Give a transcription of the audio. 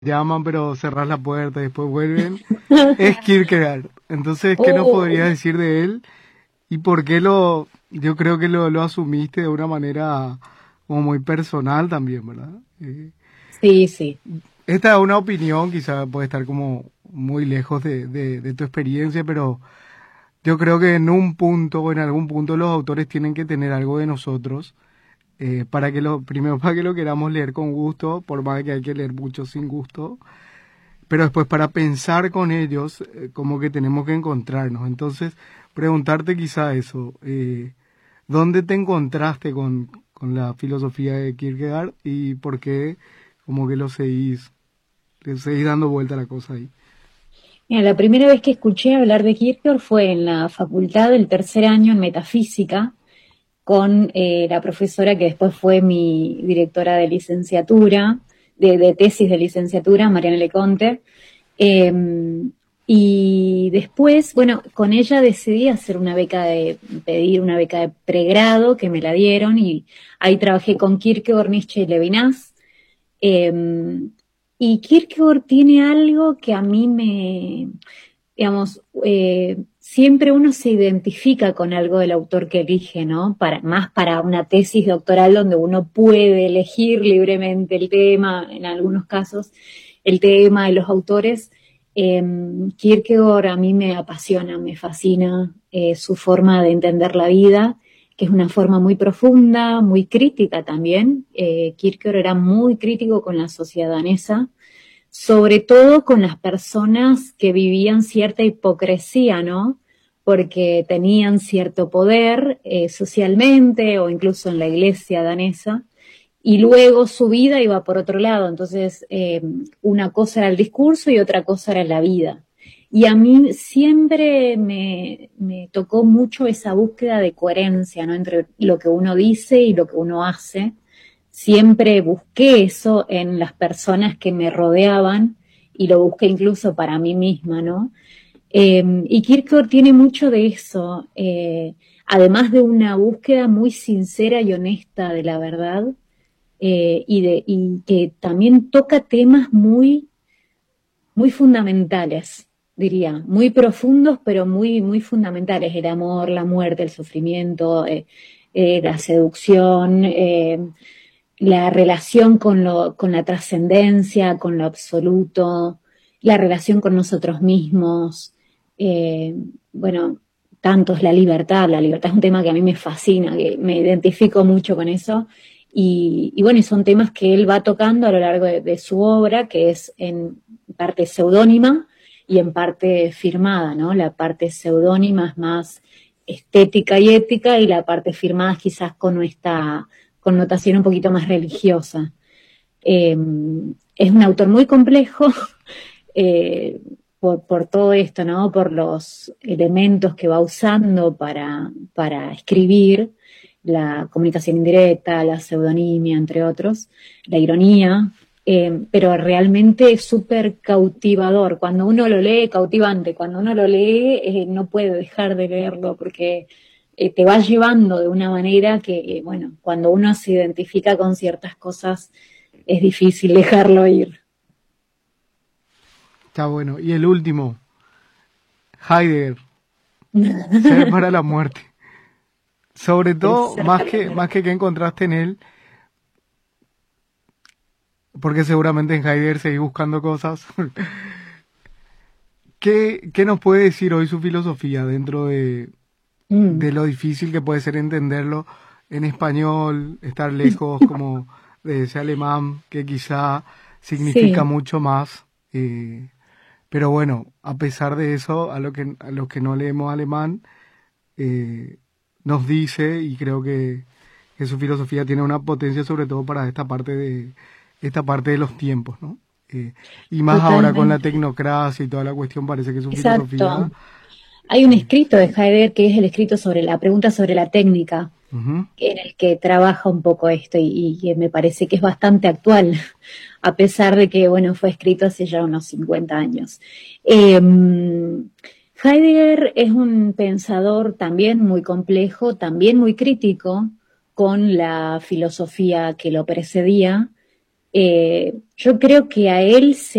llaman pero cerrás la puerta y después vuelven, es Kierkegaard. Entonces, ¿qué nos Oh, podrías decir de él? ¿Y por qué yo creo que lo asumiste de una manera como muy personal también, ¿verdad? sí, sí. Esta es una opinión, quizá puede estar como muy lejos de tu experiencia, pero yo creo que en un punto o en algún punto los autores tienen que tener algo de nosotros para que primero para que lo queramos leer con gusto, por más que hay que leer mucho sin gusto, pero después para pensar con ellos como que tenemos que encontrarnos. Entonces, preguntarte quizá eso, ¿dónde te encontraste con la filosofía de Kierkegaard y por qué como que le seguís dando vuelta a la cosa ahí? Mira, la primera vez que escuché hablar de Kierkegaard fue en la facultad del tercer año en metafísica con la profesora que después fue mi directora de licenciatura, de tesis de licenciatura, Mariana Leconte. Eh, y después, bueno, con ella decidí pedir una beca de pregrado que me la dieron y ahí trabajé con Kierkegaard, Nietzsche y Levinas. Eh, y Kierkegaard tiene algo que a mí digamos, siempre uno se identifica con algo del autor que elige, ¿no? Más para una tesis doctoral donde uno puede elegir libremente el tema, en algunos casos, el tema y los autores. Kierkegaard a mí me apasiona, me fascina su forma de entender la vida, que es una forma muy profunda, muy crítica también. Kierkegaard era muy crítico con la sociedad danesa, sobre todo con las personas que vivían cierta hipocresía, ¿no? Porque tenían cierto poder socialmente o incluso en la iglesia danesa, y luego su vida iba por otro lado. Entonces, una cosa era el discurso y otra cosa era la vida. Y a mí siempre me tocó mucho esa búsqueda de coherencia, ¿no? Entre lo que uno dice y lo que uno hace. Siempre busqué eso en las personas que me rodeaban y lo busqué incluso para mí misma, ¿no? Y Kierkegaard tiene mucho de eso, además de una búsqueda muy sincera y honesta de la verdad, y que también toca temas muy fundamentales, diría, muy profundos, pero muy fundamentales: el amor, la muerte, el sufrimiento, la seducción, la relación con la trascendencia, con lo absoluto, la relación con nosotros mismos, eh, bueno, tanto es la libertad es un tema que a mí me fascina, que me identifico mucho con eso, y bueno, y son temas que él va tocando a lo largo de su obra, que es en parte seudónima y en parte firmada, ¿no? La parte seudónima es más estética y ética, y la parte firmada es quizás con esta connotación un poquito más religiosa. Eh, es un autor muy complejo, por todo esto, ¿no? Por los elementos que va usando para escribir, la comunicación indirecta, la pseudonimia, entre otros, la ironía, pero realmente es súper cautivador. Cuando uno lo lee, cautivante, cuando uno lo lee, no puede dejar de leerlo porque te va llevando de una manera que, bueno, cuando uno se identifica con ciertas cosas, es difícil dejarlo ir. Está bueno. Y el último, Heidegger, Ser para la muerte. Sobre El todo, ser para la más muerte. que encontraste en él, porque seguramente en Heidegger seguís buscando cosas. ¿Qué nos puede decir hoy su filosofía dentro de Mm, lo difícil que puede ser entenderlo en español, estar lejos como de ese alemán que quizá significa sí, mucho más? Pero bueno, a pesar de eso, a los que no leemos alemán, eh, nos dice, y creo que su filosofía tiene una potencia sobre todo para esta parte de los tiempos, ¿no? Y más ahora con la totalmente. tecnocracia y toda la cuestión, parece que su filosofía... Exacto. Hay un escrito de Heidegger que es el escrito sobre la pregunta sobre la técnica, Ujú. en el que trabaja un poco esto y que me parece que es bastante actual, a pesar de que, bueno, fue escrito hace ya unos 50 años. Heidegger es un pensador también muy complejo, también muy crítico con la filosofía que lo precedía, yo creo que a él